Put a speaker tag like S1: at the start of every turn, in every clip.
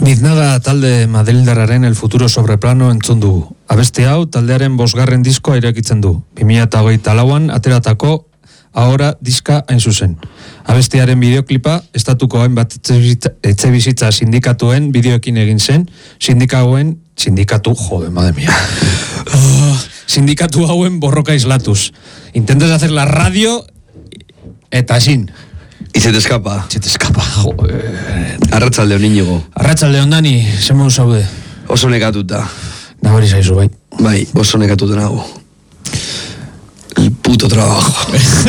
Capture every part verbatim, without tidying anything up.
S1: Biznaga talde madrildarraren El futuro sobreplano entzun dugu. Abeste hau taldearen bosgarren diskoa irekitzen du. bi mila hogeita lauan ateratako ahora diska hain zuzen. Abestearen bideoklipa estatuko hainbat etxe bizitza sindikatuen bideoekin egin zen, sindikauen, sindikatu, jode, madre mía. Oh, sindikatu hauen borroka islatuz. Intentas hacer la radio eta sin.
S2: Y se te escapa.
S1: Se te escapa, joder.
S2: Arratsaldeon Inigo.
S1: Arratsaldeon Dani, zemon zaude.
S2: Oso nekatuta.
S1: Nabari zaizu, bai.
S2: Bai, oso nekatuta nago. El puto trabajo.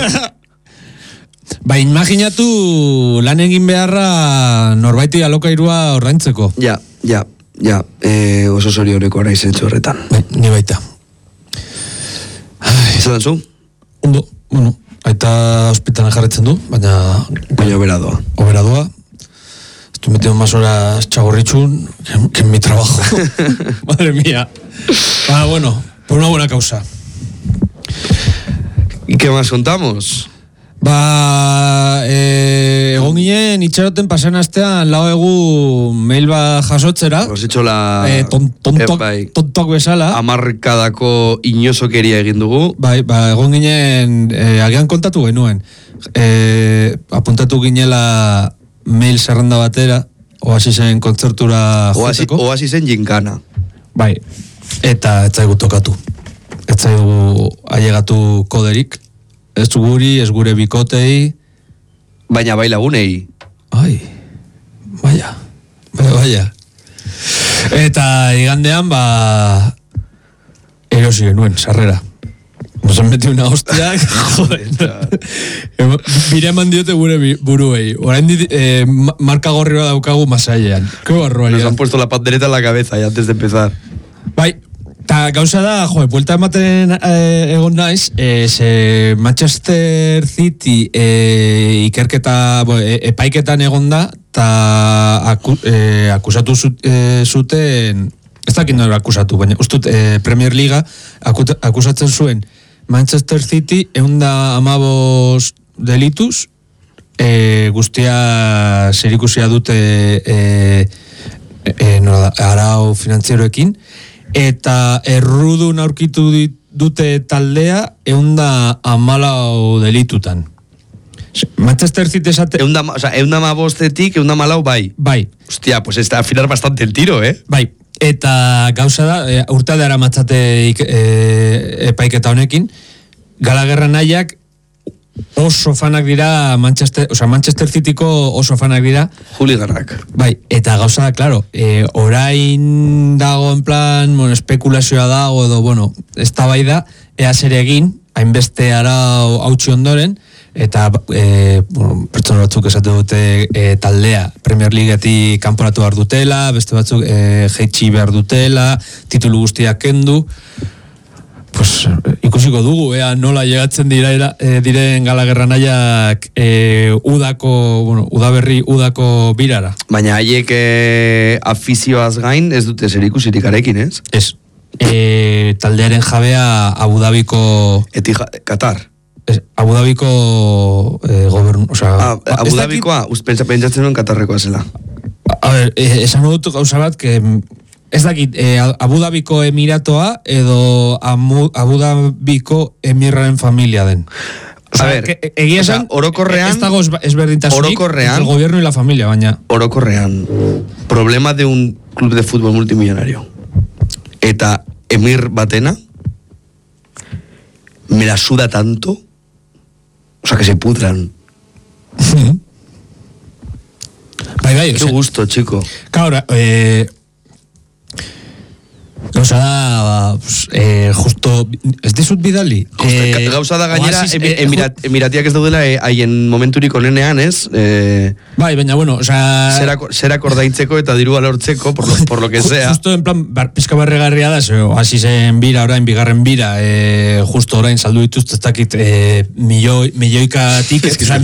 S1: Ba, imaginatu lan egin beharra norbaiti alokairua ordaintzeko.
S2: Ja, ja, ja. E, oso zorioneko naiz zentzu horretan.
S1: Bai, ni baita.
S2: Zer zu?
S1: Ondo, bueno, aita hospitalan jarretzen du, baina...
S2: Baina oberadoa.
S1: Oberadoa. Estoy metido más horas chagorritxun que, que en mi trabajo. Madre mía. Ah, bueno, por una buena causa.
S2: ¿Y qué más contamos?
S1: Ba, eh, egon ginen itxaroten pasan astean lau egu mail ba jasotzera.
S2: Has hecho la...
S1: Eh, ton, tontok,
S2: eh, bai.
S1: tontok bezala.
S2: Amarkadako inosokeria egin dugu.
S1: Bai, ba, egon ginen, eh, agian kontatu genuen. Eh, apuntatu ginela mail zerrenda batera, Oasisen kontzertura joteko.
S2: Oasisen jinkana.
S1: Bai, eta ez zaigu tokatu. Ez zaigu ailegatu koderik. Ez guri, ez gure bikotei.
S2: Baina bai lagunei.
S1: Ai, baia, baia, baia. Eta igandean, ba, erosi genuen, sarrera. Nos han metido una hostia, joder. Bire eman diote gure buruei. Orain dit, eh, marka gorrioa daukagu masailean. Qué barbaridad.
S2: Nos han puesto la pandereta en la cabeza ya antes de empezar.
S1: Bai, eta gauza da, joe, vuelta ematen eh, egon naiz, eh, ze Manchester City eh, ikerketa, bo, e, epaiketan egon da, eta aku, eh, akusatu zut, eh, zuten, ez dakit nora akusatu, baina ustut eh, Premier Liga akut, akusatzen zuen Manchester City eunda amabos delituz, eh, guztia zerikusia dute eh, eh, no, arau finantzieroekin, eta errudun aurkitu dute taldea eunda amalau delitutan. Manchester City esate...
S2: Eunda, o sea, eunda amabostetik, eunda amalau bai.
S1: Bai.
S2: Hostia, pues está a afinar bastante el tiro, eh?
S1: Bai. Eta gauza da, e, urte dara matzate e, epaiketa honekin, Galagerra nahiak oso fanak dira Manchester, o sea, Manchester Cityko oso fanak dira.
S2: Juliganak.
S1: Bai, eta gauza da, claro, e, orain dago en plan, bueno, espekulazioa dago edo, bueno, ez da bai da, ea zer egin, hainbeste arau hautsi ondoren, eta e, bueno, pertsona batzuk esate dute e, taldea Premier Leaguetik kanporatu behar dutela, beste batzuk e, jeitsi behar dutela, titulu guztiak kendu. Pues ikusiko dugu, ea nola llegatzen dira, e, diren Galagerra nahiak e, udako, bueno, udaberri udako birara.
S2: Baina haiek e, afizioaz gain ez dute zer ikusirik arekin, ez?
S1: Ez. E, taldearen jabea Abu Dhabiko...
S2: Etija, Qatar.
S1: Es, Abu Dhabiko eh, gobernu, o sea,
S2: ah, Abu Dhabikoa, dakit... pentsatzen nuen Qatarrekoa zela.
S1: A ver, eh, esan dut gauza bat, que ez dakit, eh, Abu Dhabiko emiratoa edo Amu, Abu Dhabiko emirraren familia den. O sea,
S2: a ver,
S1: que, egia esan,
S2: o sea, orokorrean,
S1: ez dago ezberdintasunik
S2: orokorrean,
S1: el gobierno y la familia, baina.
S2: Orokorrean, problema de un club de fútbol multimillonario. Eta emir batena, me la suda tanto... O sea, que se pudran.
S1: Bai, bai,
S2: qué gusto, chico.
S1: Claro, eh... Gauza da, pues, eh, justo, ez dizut bidali?
S2: Eh, Gauza da gainera, oasis, eh, emirat, emiratiak ez daudela haien eh, momenturik onenean, ez? Eh,
S1: bai, baina, bueno, o sea...
S2: Zerak, zerak ordaintzeko eta dirua lortzeko, por lo, por lo que sea.
S1: Justo en plan, bar, pizka barregarria da, zeo, hasi zen bira, orain, bigarren bira, eh, justo orain saldu dituzte, ez dakit, eh, milioi, milioikatik, ez